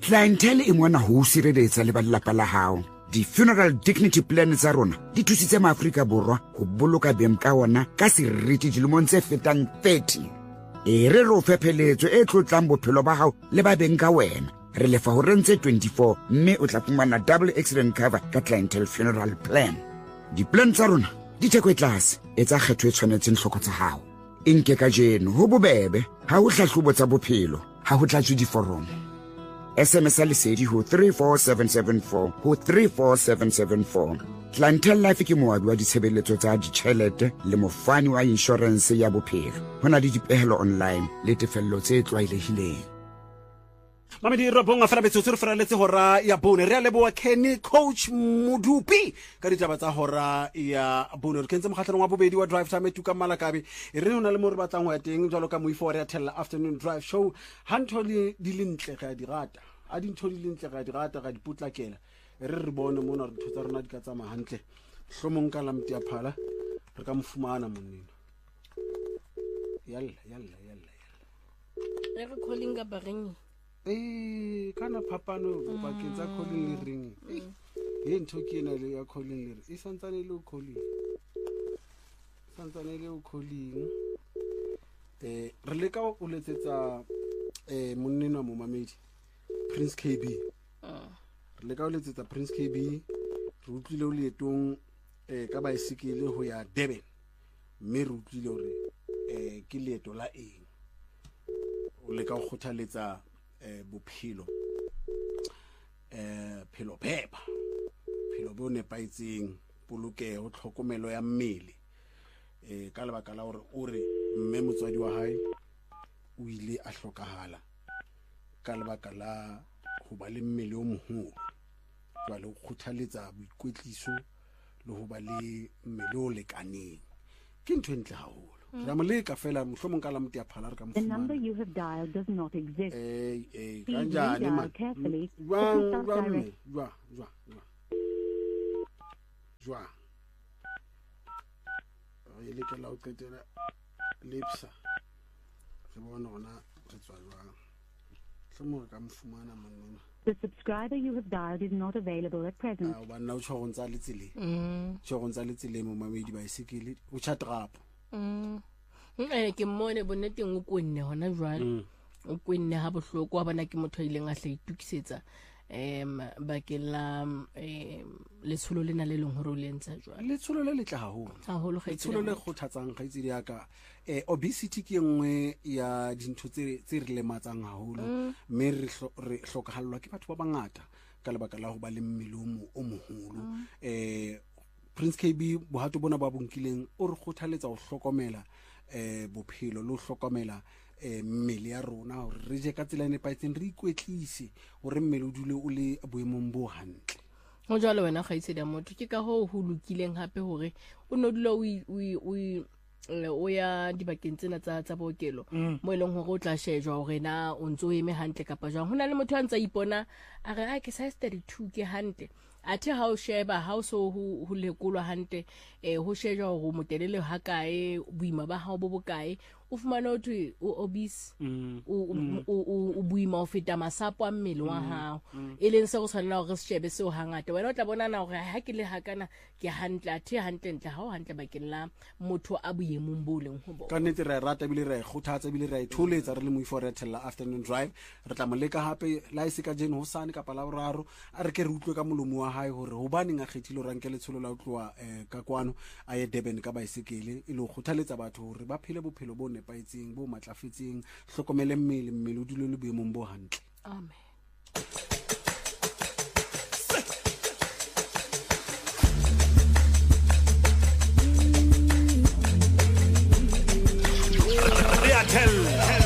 Clientele e mona ho sireletsa le ba lelapa la hao. Di-funeral dignity plan tsa rona di thusitse maAfrika Borwa ho boloka beng ka ona ka seriti dilemong tse fetang 30. Re o fe pheletso e tlotlang bophelo ba hao le ba beng ka wena. Re lefa ho rentse 24 mme o tla fumana double accident cover ka clientele funeral plan. Di-plan tsa rona di theko e tlase, etsa kgetho e tshwanetseng hloko tsa hao. Inke ka jeno ho bobebe, ha ho hlahlobo tsa bophelo, ha ho tlatswe diforomo. SMS a lesedi ho 34774 ho 34774. Clientele Life ke moabi wa ditshebeletso tsa ditjhelete le mofani wa insurance ya bophelo. Ho na le dipehelo online le tefello tse tlwaelehileng. Mamedi robonga fela betso re feraletse hora ya bone re a leboa Kenny Coach Modupi ka ditaba tsa hora ya bone re kentse mokgatlong wa bobedi wa drive time tuka Malakabe re hona le mo re batlang ho ya teng jwalo ka moifo re ya tella afternoon drive show hanthole di lentle ga di rata a dintho di lentle ga di rata ga diputlakela re bone mona re thotsa rona di ka tsama hantle hlomong ka lamti ya phala re ka mfumana monnino yalla re calling ka bareng kana phapano bakeng tsa calling le ring e ntho ke ena le ya calling le e santsane le o calling re leka o letsetsa monneno wa momamedi Prince KB re leka o letsetsa Prince KB re utlwile o leetong ka baesekele ho ya Durban mme re utlwile hore ke leeto la eng o leka o kgothaletsa bophelo phelo pheba phelo bo nepaitseng polokeho tlhokomelo ya mmele ka lebaka la hore o re mme motswadi wa hae o ile a hlokahala ka lebaka la ho ba le mmele o moholo jwale o kgothaletsa boikwetliso le ho ba le mmele o lekaneng ke ntho e ntle haholo. The number you have dialed does not exist. Please dial carefully. The subscriber you have dialed is not available at present. Ke mmone bonneteng o kwenne hona jwale o kwenne ha bohloko wa bana ke motho a ileng a hla itukisetsa bakeng la letsholo lena le leng hore o lentsa jwale letsholo le letle haholo letsholo le kgothatsang gaitsedi ya ka obesity ke engwe ya dintho tse re lematsang haholo mme re hlokahallwa ke batho ba bangata ka lebaka la ho ba le mmele o moholo Prince KB bohato bona ba bonkileng o re kgothaletsa ho hlokomela bophelo le ho hlokomela mmele ya rona hore re je ka tsela e nepaetseng re ikwetlise hore mmele o dule o le boemong bo hantle ho jwale wena kgaitsedi ya motho ke ka ho lokileng hape hore o no dula o ya dibakeng tsena tsa bookelo mo e leng hore o tla shejwa hore na o ntse o eme hantle kapa jwang hona le motho a ntse a ipona a re ke size 32 ke hantle athe ha o sheba ha o so ho lekolwa hantle ho shejwa hore motelele ha kae boima ba hao bo bokae o fumana ho thwe o obese o boima ho feta masapo a mmele wa hao e leng se go tshwanela hore se shebe seo hangata wena o tla bona na hore ha ke le hakana ke hantle athe hantle ha o hantle bakeng la motho a boemong bo leng ho bona ka nnete re rata bile re kgothatsa bile re tholetsa re le moifo re tella afternoon drive re tla moleka hape la iseka jeno ho sane kapa la boraro a re ke re utlwe ka molomo wa hae hore hobaneng a kgethile ho ranke letsholo la utloa ka kwano a ye Durban ka baesekele e le ho kgothaletsa batho hore ba phele bophelo bo nepaetseng bo matlafetseng hlokomele mmele o dule le boemong bo hantle. Amen.